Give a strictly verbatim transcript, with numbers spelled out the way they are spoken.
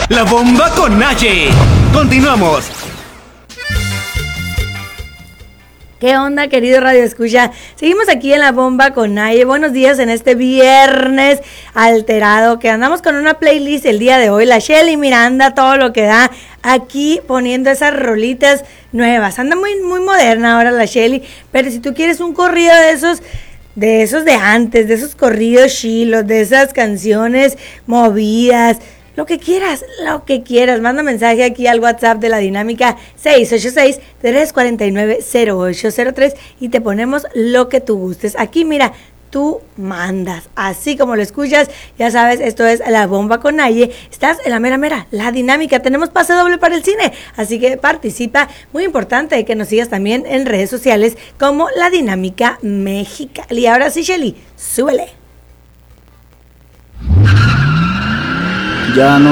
La Bomba con Naye. Continuamos. ¿Qué onda, querido Radio Escucha? Seguimos aquí en La Bomba con Naye. Buenos días en este viernes alterado, que andamos con una playlist el día de hoy. La Shelly Miranda, todo lo que da, aquí poniendo esas rolitas nuevas. Anda muy, muy moderna ahora la Shelly, pero si tú quieres un corrido de esos, de esos de antes, de esos corridos chilos, de esas canciones movidas, lo que quieras, lo que quieras, manda mensaje aquí al WhatsApp de la dinámica seis ocho seis, tres cuatro nueve, cero ocho cero tres y te ponemos lo que tú gustes. Aquí mira, tú mandas, así como lo escuchas, ya sabes, esto es La Bomba con Naye. Estás en la mera mera, la dinámica, tenemos pase doble para el cine, así que participa, muy importante que nos sigas también en redes sociales como La Dinámica Mexicali. Y ahora sí, Shelly, súbele. Ya no